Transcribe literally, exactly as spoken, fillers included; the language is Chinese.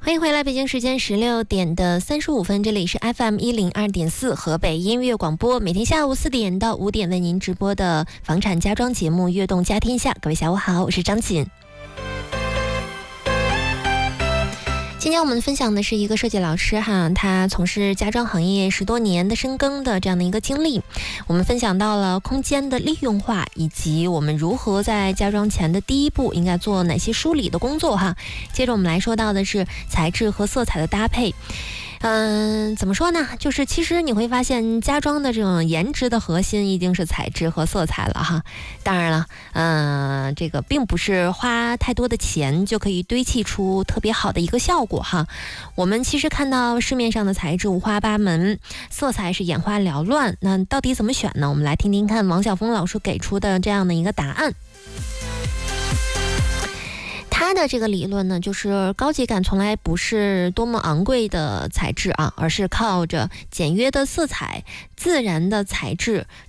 欢迎回来，北京时间十六点的三十五分，这里是 F M 一零二点四河北音乐广播，每天下午四点到五点为您直播的房产家装节目《悦动家天下》。各位下午好，我是张锦。今天我们分享的是一个设计老师哈，他从事家装行业十多年的深耕的这样的一个经历。我们分享到了空间的利用化，以及我们如何在家装前的第一步应该做哪些梳理的工作哈。接着我们来说到的是材质和色彩的搭配。嗯，怎么说呢？就是其实你会发现，家装的这种颜值的核心一定是材质和色彩了哈。当然了，嗯，这个并不是花太多的钱就可以堆砌出特别好的一个效果哈。我们其实看到市面上的材质五花八门，色彩是眼花缭乱，那到底怎么选呢？我们来听听看王晓峰老师给出的这样的一个答案。他的这个理论呢，就是高级感从来不是多么昂贵的材质啊，而是靠着简约的色彩、自然的材质、